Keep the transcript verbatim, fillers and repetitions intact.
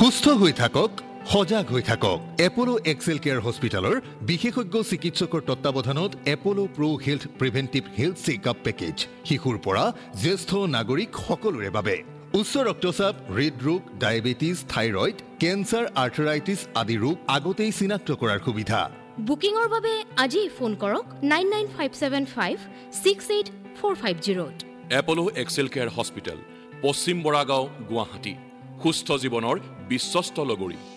সুস্থ হৈ থাকক, সজাগ হৈ থাকক। এপলো এক্সেল কেয়াৰ হস্পিটেলৰ বিশেষজ্ঞ চিকিৎসকৰ তত্বাৱধানত এপলো প্ৰ হেল্থ প্ৰিভেন্টিভ হেল্থ চেকআপ পেকেজ শিশুৰ পৰা জ্যেষ্ঠ নাগৰিক সকলোৰে বাবে। উচ্চ ৰক্তচাপ, হৃদৰোগ, ডায়েবেটিছ, থাইৰয়ড, কেঞ্চাৰ, আৰ্থৰাইটিছ আদি ৰোগ আগতেই চিনাক্ত কৰাৰ সুবিধা। বুকিঙৰ বাবে আজি ফোন কৰক nine nine five seven five six eight four five জিৰ'ত। এপলো Excel care hospital, পশ্চিম বৰাগাঁও, গুৱাহাটী। সুস্থ জীৱনৰ বিশ্বস্ত লগৰী।